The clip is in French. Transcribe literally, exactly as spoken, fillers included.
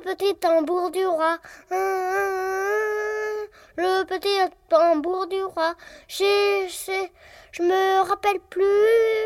petit tambour du roi. Le petit tambour du roi. Je sais, je me rappelle plus.